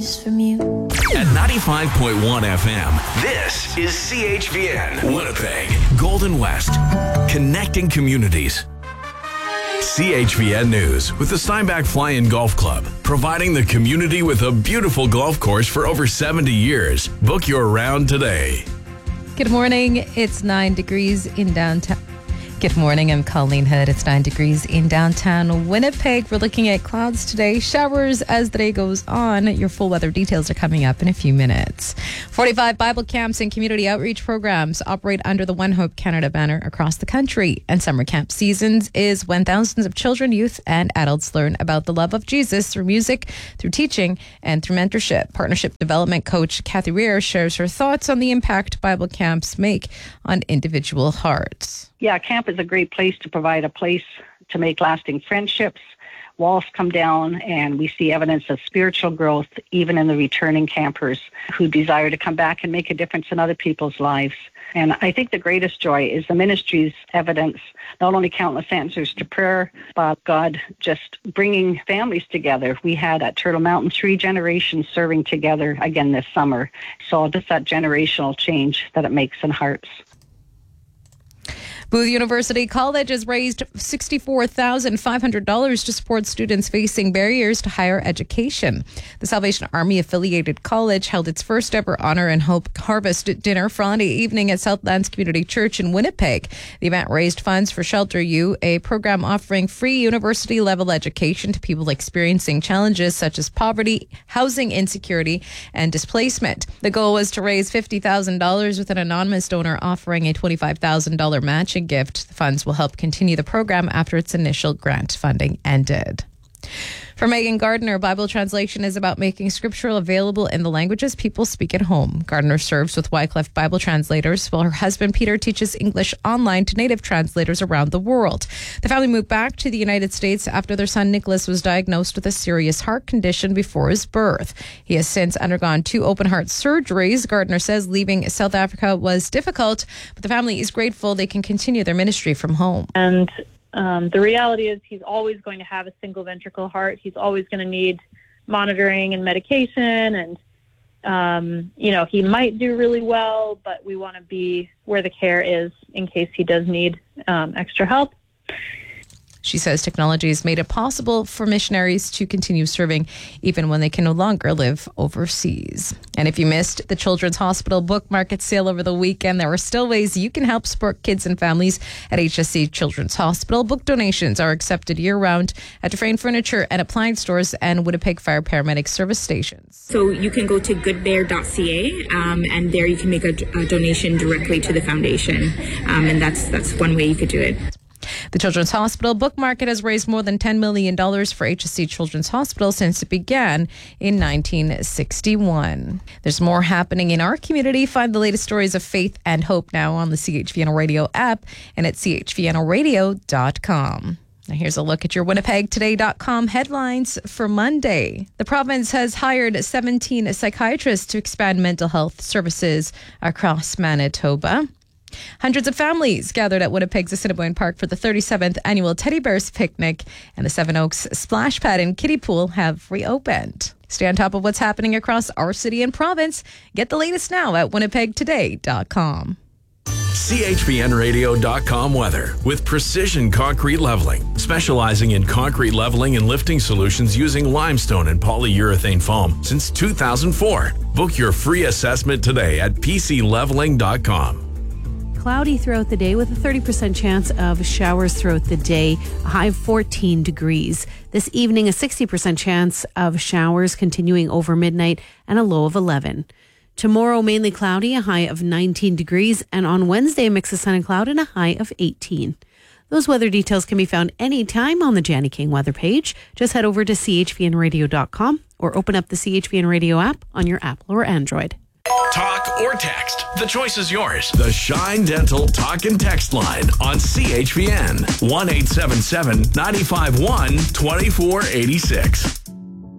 From you. At 95.1 FM, this is CHVN, Winnipeg, Golden West, connecting communities. CHVN News with the Steinbach Fly-In Golf Club, providing the community with a beautiful golf course for over 70 years. Book your round today. Good morning. It's 9 degrees in downtown. Good morning. I'm Colleen Hood. It's 9 degrees in downtown Winnipeg. We're looking at clouds today. Showers as the day goes on. Your full weather details are coming up in a few minutes. 45 Bible camps and community outreach programs operate under the One Hope Canada banner across the country. And summer camp seasons is when thousands of children, youth, and adults learn about the love of Jesus through music, through teaching, and through mentorship. Partnership Development Coach Kathy Rear shares her thoughts on the impact Bible camps make on individual hearts. Yeah, camp is a great place to provide a place to make lasting friendships. Walls come down, and we see evidence of spiritual growth even in the returning campers who desire to come back and make a difference in other people's lives. And I think the greatest joy is the ministry's evidence, not only countless answers to prayer, but God just bringing families together. We had at Turtle Mountain 3 generations serving together again this summer. So just that generational change that it makes in hearts. Booth University College has raised $64,500 to support students facing barriers to higher education. The Salvation Army affiliated college held its first ever Honor and Hope Harvest dinner Friday evening at Southlands Community Church in Winnipeg. The event raised funds for Shelter U, a program offering free university level education to people experiencing challenges such as poverty, housing insecurity, and displacement. The goal was to raise $50,000 with an anonymous donor offering a $25,000 matching gift. The funds will help continue the program after its initial grant funding ended. For Megan Gardner, Bible translation is about making scripture available in the languages people speak at home. Gardner serves with Wycliffe Bible translators, while her husband Peter teaches English online to native translators around the world. The family moved back to the United States after their son Nicholas was diagnosed with a serious heart condition before his birth. He has since undergone 2 open heart surgeries. Gardner says leaving South Africa was difficult, but the family is grateful they can continue their ministry from home. And the reality is he's always going to have a single ventricle heart. He's always going to need monitoring and medication. And, he might do really well, but we want to be where the care is in case he does need extra help. She says technology has made it possible for missionaries to continue serving even when they can no longer live overseas. And if you missed the Children's Hospital Book Market sale over the weekend, there are still ways you can help support kids and families at HSC Children's Hospital. Book donations are accepted year-round at Dufresne Furniture and Appliance Stores and Winnipeg Fire Paramedic Service Stations. So you can go to goodbear.ca and there you can make a donation directly to the foundation. And that's one way you could do it. The Children's Hospital Book Market has raised more than $10 million for HSC Children's Hospital since it began in 1961. There's more happening in our community. Find the latest stories of faith and hope now on the CHVN Radio app and at chvnradio.com. Now here's a look at your winnipegtoday.com headlines for Monday. The province has hired 17 psychiatrists to expand mental health services across Manitoba. Hundreds of families gathered at Winnipeg's Assiniboine Park for the 37th annual Teddy Bears Picnic, and the Seven Oaks Splash Pad and Kiddie Pool have reopened. Stay on top of what's happening across our city and province. Get the latest now at winnipegtoday.com. CHVNradio.com weather with Precision Concrete Leveling, specializing in concrete leveling and lifting solutions using limestone and polyurethane foam since 2004. Book your free assessment today at PCLeveling.com. Cloudy throughout the day with a 30% chance of showers throughout the day, a high of 14 degrees. This evening, a 60% chance of showers continuing over midnight and a low of 11. Tomorrow, mainly cloudy, a high of 19 degrees. And on Wednesday, a mix of sun and cloud and a high of 18. Those weather details can be found anytime on the Janny King weather page. Just head over to chvnradio.com or open up the CHVN Radio app on your Apple or Android. Talk or text. The choice is yours. The Shine Dental Talk and Text line on CHVN. 1-877-951-2486.